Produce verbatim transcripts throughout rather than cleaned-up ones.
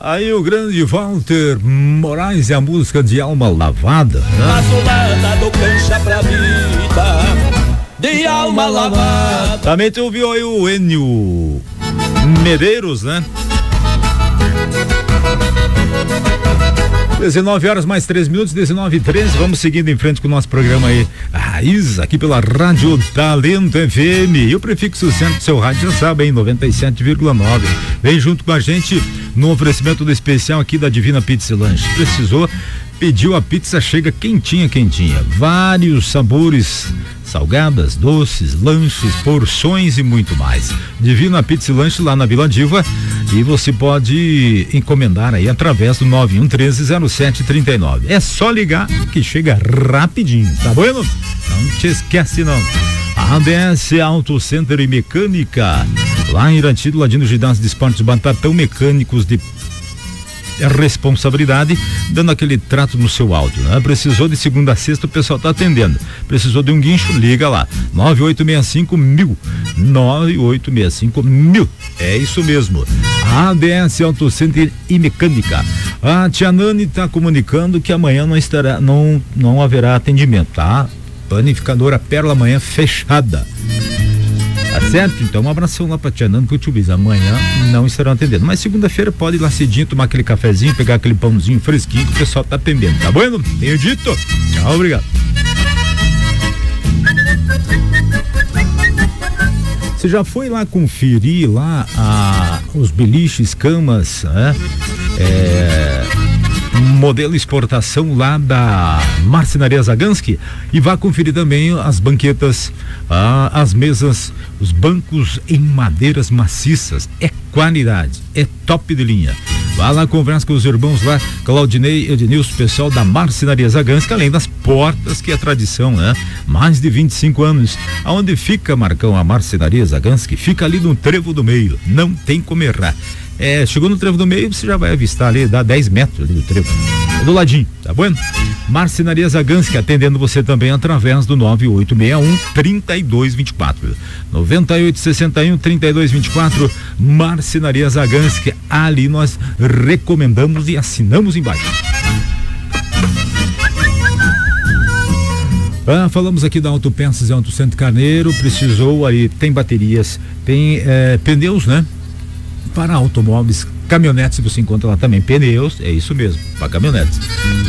Aí o grande Walter Moraes e a música de Alma Lavada. Azulada do cancha pra vida, de alma lavada. Também tu ouviu aí o Enio Medeiros, né? dezenove horas mais três minutos, dezenove e treze. Vamos seguindo em frente com o nosso programa aí, Raiz, aqui pela Rádio Talento F M. E o prefixo centro do seu rádio, já sabe, em noventa e sete vírgula nove. Vem junto com a gente no oferecimento do especial aqui da Divina Pizza e Lanche. Precisou, pediu, a pizza chega quentinha, quentinha. Vários sabores, salgadas, doces, lanches, porções e muito mais. Divina Pizza e Lanche lá na Vila Diva, e você pode encomendar aí através do nove um treze zero sete trinta e nove. É só ligar que chega rapidinho, tá bom? Não te esquece não. A A B S Auto Center e Mecânica, lá em Irati, do ladinho do ginásio de esportes Batatão, mecânicos de responsabilidade, dando aquele trato no seu auto, né? Precisou de segunda a sexta, o pessoal tá atendendo. Precisou de um guincho, liga lá, nove oito seis cinco mil, nove oito seis cinco mil, é isso mesmo. A B S Auto Center e Mecânica. A tia Nani tá comunicando que amanhã não estará, não, não haverá atendimento, tá? Panificadora Pérola amanhã fechada. Tá certo? Então um abração lá pra tia Nando, que eu te aviso, amanhã não estarão atendendo, mas segunda-feira pode ir lá cedinho, tomar aquele cafezinho, pegar aquele pãozinho fresquinho que o pessoal tá atendendo, tá bom? Tenho dito. Tchau, obrigado. Você já foi lá conferir lá a, os beliches, camas, né? É, modelo exportação lá da Marcenaria Zagansky, e vá conferir também as banquetas, ah, as mesas, os bancos em madeiras maciças. É qualidade, é top de linha. Vá lá, conversa com os irmãos lá, Claudinei, Ednilson, pessoal da Marcenaria Zagansky, além das portas, que é tradição, né? Mais de vinte e cinco anos. Aonde fica, Marcão, a Marcenaria Zagansky? Fica ali no Trevo do Meio, não tem como errar. É, chegou no Trevo do Meio, você já vai avistar ali, dá dez metros ali do trevo, é do ladinho, tá bom? Marcenaria Zagansky, atendendo você também através do nove oito seis um, três dois dois quatro, noventa e oito sessenta e um, trinta e dois vinte e quatro. Marcenaria Zagansky, ali nós recomendamos e assinamos embaixo. Ah, falamos aqui da Autopeças e Auto Centro Carneiro. Precisou aí, tem baterias, tem é, pneus, né? Para automóveis, caminhonetes, você encontra lá também pneus, é isso mesmo, para caminhonetes.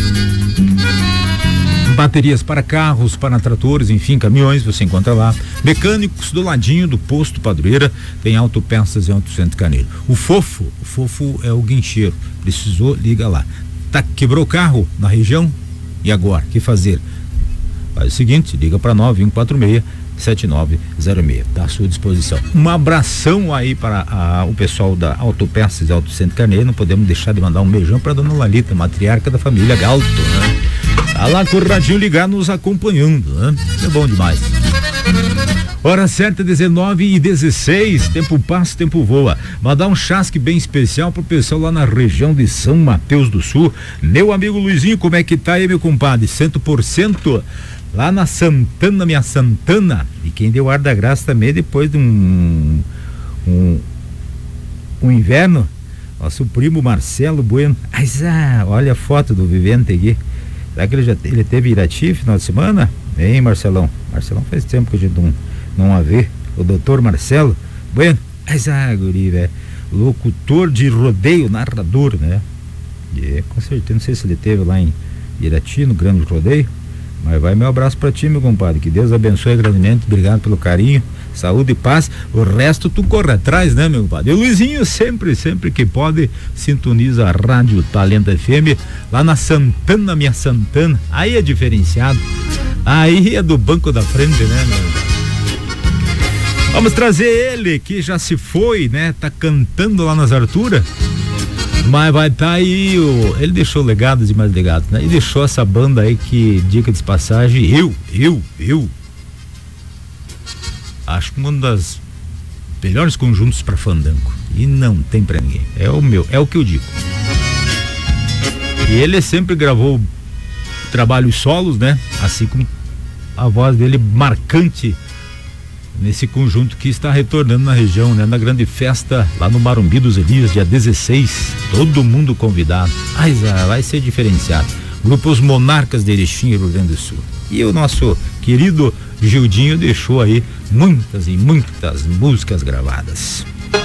Baterias para carros, para tratores, enfim, caminhões, você encontra lá. Mecânicos, do ladinho do posto Padroeira, tem Autopeças e Auto Centro Carneiro. O fofo, o fofo é o guincheiro, precisou, liga lá. Tá, quebrou o carro na região? E agora, o que fazer? Faz o seguinte, liga para nove um quatro seis sete nove zero seis, tá à sua disposição. Um abração aí para a, o pessoal da Autopeças e Auto Centro Carneiro. Não podemos deixar de mandar um beijão para dona Lalita, matriarca da família Galto, né? Tá lá com o radinho ligado nos acompanhando, né? É bom demais. Hora certa, dezenove e dezesseis, tempo passa, tempo voa. Mandar um chasque bem especial pro pessoal lá na região de São Mateus do Sul. Meu amigo Luizinho, como é que tá aí, meu compadre? cem por cento lá na Santana, minha Santana. E quem deu ar da graça também depois de um um, um inverno, nosso primo Marcelo Bueno. Ah, olha a foto do Vivente aqui. Será que ele já ele teve Irati final de semana? Hein, Marcelão? Marcelão faz tempo que a gente não, não a vê. O doutor Marcelo Bueno. Ah, guri, velho. Locutor de rodeio, narrador, né? E com certeza, não sei se ele teve lá em Irati, no Grande Rodeio. Mas vai meu abraço pra ti, meu compadre, que Deus abençoe grandemente, obrigado pelo carinho, saúde e paz. O resto tu corre atrás, né, meu compadre? E o Luizinho sempre, sempre que pode, sintoniza a Rádio Talento F M lá na Santana, minha Santana. Aí é diferenciado, aí é do banco da frente, né, meu compadre? Vamos trazer ele, que já se foi, né, tá cantando lá nas Arturas. Mas vai estar tá aí, o, ele deixou legados e mais legados, né? E deixou essa banda aí que, dica de passagem, eu, eu, eu acho que uma das melhores conjuntos para fandango. E não tem pra ninguém. É o meu, é o que eu digo. E ele sempre gravou trabalhos solos, né? Assim como a voz dele marcante nesse conjunto que está retornando na região, né? Na grande festa lá no Marumbi dos Elias, dia dezesseis, todo mundo convidado. Mas ah, vai ser diferenciado. Grupo Os Monarcas de Erechim, Rio Grande do Sul. E o nosso querido Gildinho deixou aí muitas e muitas músicas gravadas.